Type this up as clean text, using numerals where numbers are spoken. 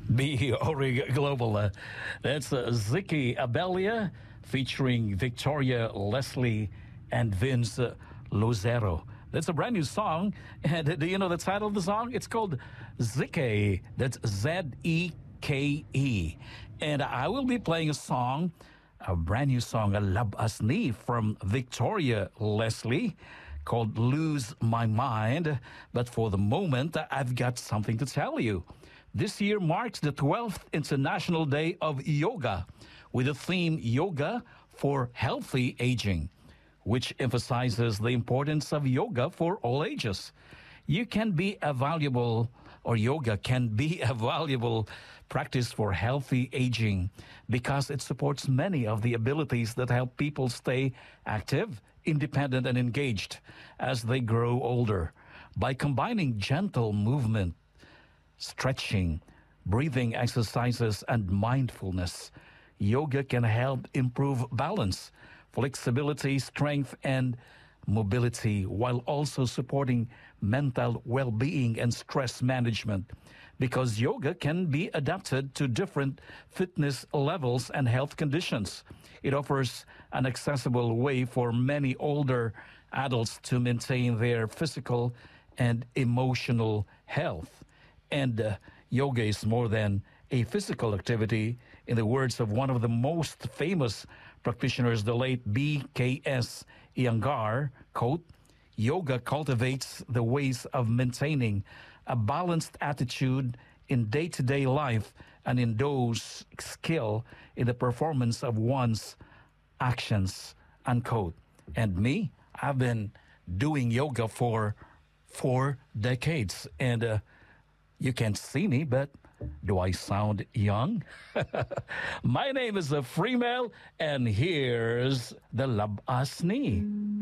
Be Ori Global. That's Ziki Abelia featuring Victoria Leslie and Vince Lozero. That's a brand new song. And do you know the title of the song? It's called Zeke. That's Zeke. And I will be playing a brand new song, a Lab Asni from Victoria Leslie called Lose My Mind. But for the moment, I've got something to tell you. This year marks the 12th International Day of Yoga with the theme Yoga for Healthy Aging, which emphasizes the importance of yoga for all ages. Yoga can be a valuable practice for healthy aging because it supports many of the abilities that help people stay active, independent, and engaged as they grow older. By combining gentle movement, stretching, breathing exercises, and mindfulness, yoga can help improve balance, flexibility, strength, and mobility, while also supporting mental well-being and stress management. Because yoga can be adapted to different fitness levels and health conditions, it offers an accessible way for many older adults to maintain their physical and emotional health. And yoga is more than a physical activity. In the words of one of the most famous practitioners, the late B.K.S. Iyengar, quote, yoga cultivates the ways of maintaining a balanced attitude in day-to-day life and endows skill in the performance of one's actions, unquote. And me, I've been doing yoga for 4 decades, and you can't see me, but do I sound young? My name is Freemel, and here's the Lab Asni.